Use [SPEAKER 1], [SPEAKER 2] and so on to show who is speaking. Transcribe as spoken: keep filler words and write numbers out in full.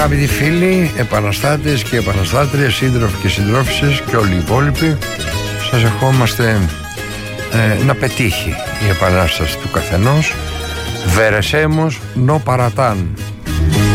[SPEAKER 1] Αγαπητοί φίλοι, επαναστάτες και επαναστάτριες, σύντροφοι και συντρόφισσες και όλοι οι υπόλοιποι, σας ευχόμαστε ε, να πετύχει η επανάσταση του καθενός. Veremos no paratán.